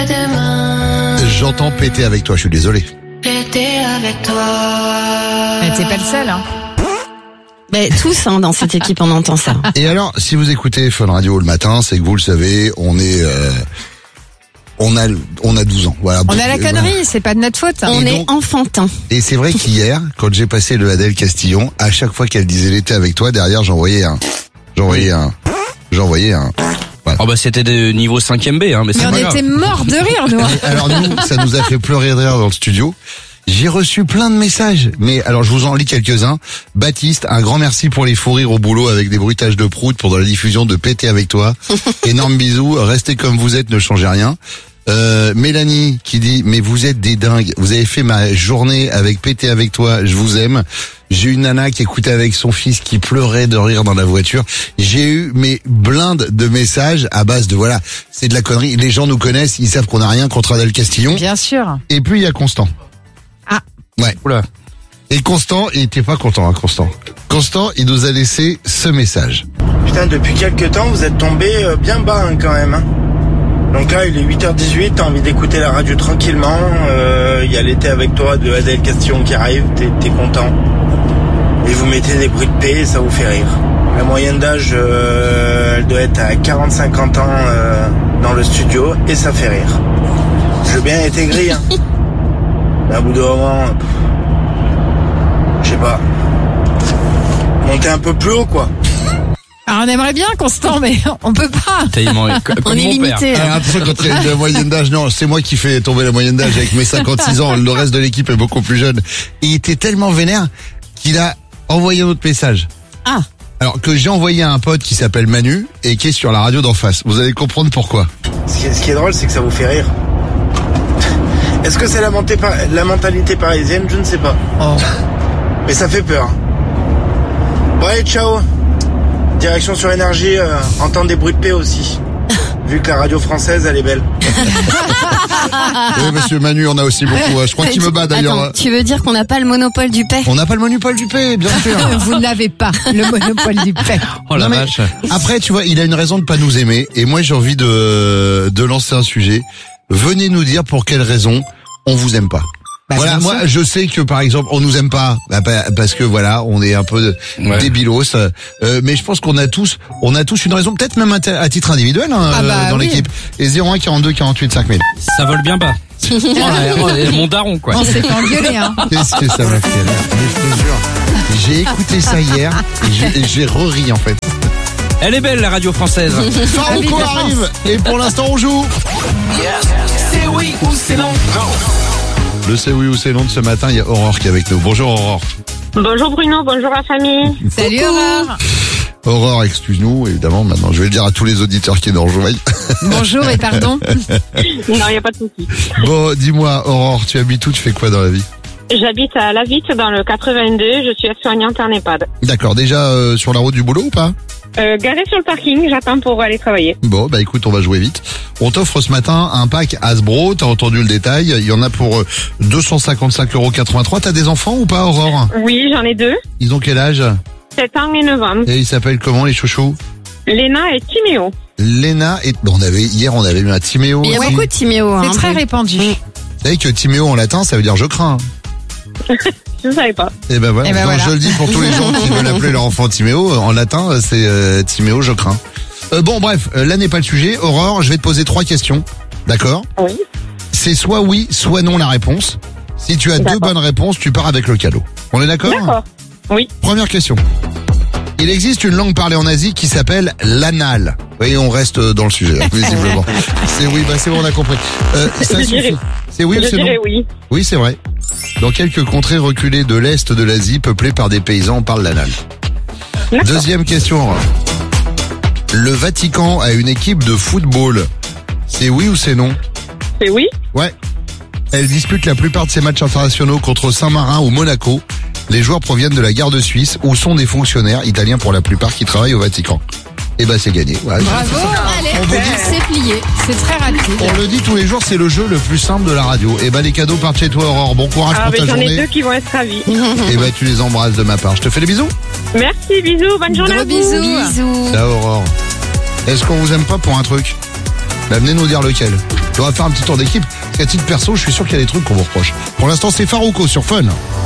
J'entends péter avec toi, je suis désolé. Péter avec toi. Mais t'es pas le seul, hein. Mais tous, dans cette équipe, on entend ça. Et alors, si vous écoutez Fun Radio le matin, c'est que vous le savez, on a 12 ans. Voilà. On a la connerie, c'est pas de notre faute. On est enfantin. Et c'est vrai qu'hier, quand j'ai passé le Adèle Castillon, à chaque fois qu'elle disait l'été avec toi, derrière, j'envoyais un. Voilà. Oh bah c'était de niveau 5ème B, hein, mais c'est Mais on pas grave. était morts de rire, nous. Alors nous, ça nous a fait pleurer de rire dans le studio. J'ai reçu plein de messages, mais alors je vous en lis quelques-uns. Baptiste, un grand merci pour les fous rires au boulot avec des bruitages de prout pendant la diffusion de Péter avec toi. Énorme bisous, restez comme vous êtes, ne changez rien. Mélanie qui dit mais vous êtes des dingues, vous avez fait ma journée avec Péter avec toi, je vous aime. J'ai une nana qui écoutait avec son fils qui pleurait de rire dans la voiture. J'ai eu mes blindes de messages à base de voilà, c'est de la connerie. Les gens nous connaissent, ils savent qu'on n'a rien contre Adèle Castillon. Bien sûr. Et puis il y a Constant. Ah. Ouais. Oula. Et Constant, il était pas content, hein, Constant. Constant, il nous a laissé ce message. Putain, depuis quelques temps, vous êtes tombé bien bas hein, quand même. Hein. Donc là, il est 8h18, t'as envie d'écouter la radio tranquillement. Il y a l'été avec toi de Adèle Castillon qui arrive, t'es content. Et vous mettez des bruits de paix et ça vous fait rire. La moyenne d'âge, elle doit être à 40-50 ans dans le studio et ça fait rire. Je veux bien être aigri, hein. Mais à bout de moment, je sais pas. Monter un peu plus haut, quoi. Alors, on aimerait bien, Constant, mais on peut pas. Tellement, comme On est mon limité. père. Alors, attention, quand il y a la moyenne d'âge, non, c'est moi qui fais tomber la moyenne d'âge avec mes 56 ans. Le reste de l'équipe est beaucoup plus jeune. Et il était tellement vénère qu'il a envoyé un autre message. Ah. Alors que j'ai envoyé à un pote qui s'appelle Manu et qui est sur la radio d'en face. Vous allez comprendre pourquoi. Ce qui est drôle, c'est que ça vous fait rire. Est-ce que c'est la mentalité parisienne? Je ne sais pas. Oh. Mais ça fait peur. Bon allez, ciao. Direction sur énergie, entendre des bruits de paix aussi. Vu que la radio française, elle est belle. Oui, monsieur Manu, on a aussi beaucoup. Je crois qu'il me bat d'ailleurs. Attends, tu veux dire qu'on n'a pas le monopole du paix? On n'a pas le monopole du paix, bien sûr. Vous n'avez pas le monopole du paix. Oh la Non, mais vache. après, tu vois, il a une raison de pas nous aimer. Et moi, j'ai envie de lancer un sujet. Venez nous dire pour quelle raison on vous aime pas. Bah, Voilà, bien moi sûr. je sais que par exemple on nous aime pas parce que voilà on est un peu Ouais. débilos, mais je pense qu'on a tous une raison, peut-être même à titre individuel Ah bah dans oui. l'équipe. Et 01 42 48 5000. Ça vole bien bas. Oh là, mon daron, quoi. On s'est fait engueuler, hein. Qu'est-ce que ça m'a fait rire. Mais je te jure, j'ai écouté ça hier et j'ai re-ri en fait. Elle est belle, la radio française. Farouko arrive et pour l'instant on joue. C'est oui ou c'est non. Le c'est oui ou c'est non de ce matin, il y a Aurore qui est avec nous. Bonjour Aurore. Bonjour Bruno, bonjour la famille. Salut, Aurore. Aurore, excuse-nous, évidemment, maintenant je vais le dire à tous les auditeurs qui nous rejoignent. Bonjour et pardon. Non, il n'y a pas de souci. Bon, dis-moi Aurore, tu habites où, tu fais quoi dans la vie? J'habite à Lavitte dans le 82, je suis aide-soignante en EHPAD. D'accord, déjà sur la route du boulot ou pas? Garée sur le parking, j'attends pour aller travailler. Bon, bah écoute, on va jouer vite. On t'offre ce matin un pack Hasbro, t'as entendu le détail, il y en a pour 255,83 €. T'as des enfants ou pas Aurore? Oui, j'en ai deux, Ils ont quel âge? 7 ans et 9 ans. Et ils s'appellent comment les chouchous? Léna et Timéo. Léna et... Bon, hier on avait eu un Timéo. Il y a aussi. beaucoup de Timéo. C'est très répandu. Vous savez que Timéo en latin ça veut dire je crains. Je ne savais pas. Et ben voilà, Eh ben non, voilà. je le dis pour tous les gens qui veulent appeler leur enfant Timéo, en latin c'est Timéo je crains. Bon bref, là n'est pas le sujet. Aurore, je vais te poser 3 questions, d'accord? Oui. C'est soit oui, soit non la réponse. Si tu as 2 D'accord. bonnes réponses, tu pars avec le cadeau. On est d'accord? D'accord. Oui. Première question. Il existe une langue parlée en Asie qui s'appelle l'anal. Oui, on reste dans le sujet, hein, visiblement. C'est oui, bah c'est bon, on a compris. Ça Je suffit. dirais- C'est oui ou Je c'est non? dirais oui. Oui, c'est vrai. Dans quelques contrées reculées de l'Est de l'Asie, peuplées par des paysans, on parle l'anal. D'accord. Deuxième question. Le Vatican a une équipe de football. C'est oui ou c'est non? C'est oui. Ouais. Elle dispute la plupart de ses matchs internationaux contre Saint-Marin ou Monaco. Les joueurs proviennent de la garde suisse où sont des fonctionnaires italiens pour la plupart qui travaillent au Vatican. Et ben c'est gagné. Voilà. Bravo. Allez, On vous dit- c'est plié. C'est très rapide. On le dit tous les jours, c'est le jeu le plus simple de la radio. Et ben les cadeaux partent chez toi Aurore. Bon courage Ah, pour ben, ta j'en ai journée. 2 qui vont être ravis. Et ben tu les embrasses de ma part. Je te fais des bisous. Merci, bisous, bonne journée à Gros vous. bisous. Ciao Aurore. Est-ce qu'on vous aime pas pour un truc? Bah venez nous dire lequel. Et on va faire un petit tour d'équipe. Parce qu'à titre perso, je suis sûr qu'il y a des trucs qu'on vous reproche. Pour l'instant, c'est Farouko sur Fun.